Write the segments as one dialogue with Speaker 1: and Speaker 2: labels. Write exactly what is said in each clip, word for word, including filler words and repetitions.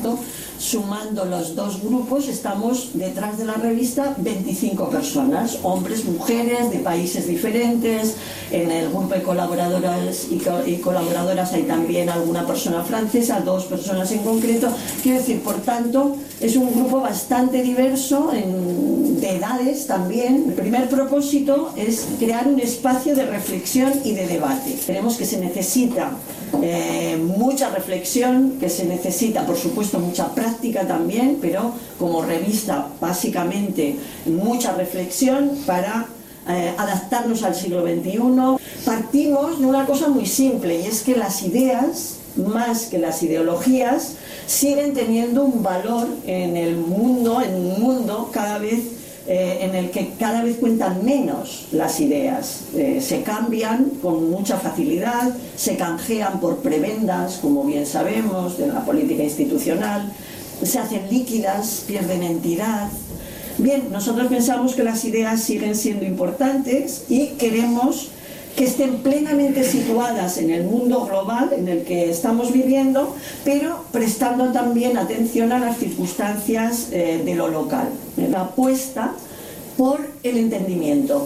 Speaker 1: tanto, sumando los dos grupos, estamos detrás de la revista veinticinco personas, hombres, mujeres, de países diferentes. En el grupo de colaboradoras y, co y colaboradoras hay también alguna persona francesa, dos personas en concreto. Quiero decir, por tanto, es un grupo bastante diverso, en, de edades también. El primer propósito es crear un espacio de reflexión y de debate. Creemos que se necesita eh, mucha reflexión, que se necesita, por supuesto, mucha práctica también, pero como revista, básicamente, mucha reflexión para eh, adaptarnos al siglo veintiuno. Partimos de una cosa muy simple, y es que las ideas, más que las ideologías, siguen teniendo un valor en el mundo, en un mundo cada vez eh, en el que cada vez cuentan menos las ideas. Eh, se cambian con mucha facilidad, se canjean por prebendas, como bien sabemos, de la política institucional, se hacen líquidas, pierden entidad. Bien, nosotros pensamos que las ideas siguen siendo importantes y queremos que estén plenamente situadas en el mundo global en el que estamos viviendo, pero prestando también atención a las circunstancias eh, de lo local. La apuesta por el entendimiento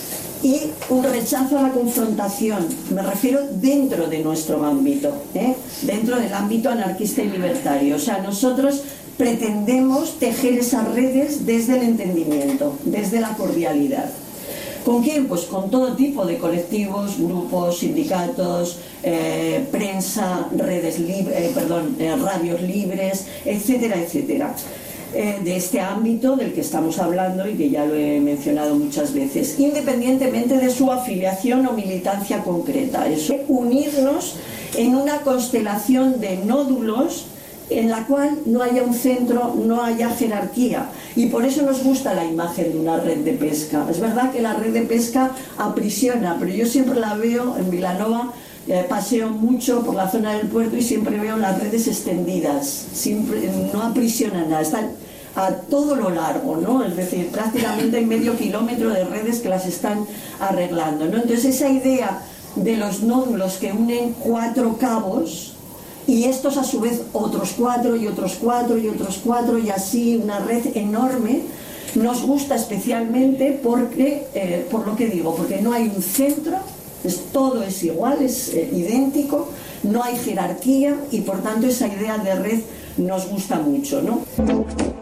Speaker 1: y un rechazo a la confrontación, me refiero dentro de nuestro ámbito, ¿eh? dentro del ámbito anarquista y libertario. O sea, nosotros pretendemos tejer esas redes desde el entendimiento, desde la cordialidad. ¿Con quién? Pues con todo tipo de colectivos, grupos, sindicatos, eh, prensa, redes libres, eh, perdón, eh, radios libres, etcétera, etcétera. Eh, de este ámbito del que estamos hablando y que ya lo he mencionado muchas veces, independientemente de su afiliación o militancia concreta. Es unirnos en una constelación de nódulos en la cual no haya un centro, no haya jerarquía, y por eso nos gusta la imagen de una red de pesca. Es verdad que la red de pesca aprisiona, pero yo siempre la veo en Vilanova, eh, paseo mucho por la zona del puerto y siempre veo las redes extendidas, siempre, no aprisionan nada, están a todo lo largo, ¿no? Es decir, prácticamente hay medio kilómetro de redes que las están arreglando, ¿no? Entonces esa idea de los nódulos que unen cuatro cabos, y estos a su vez otros cuatro y otros cuatro y otros cuatro, y así una red enorme, nos gusta especialmente porque, eh, por lo que digo, porque no hay un centro, es, todo es igual, es eh, idéntico, no hay jerarquía, y por tanto esa idea de red nos gusta mucho, ¿no?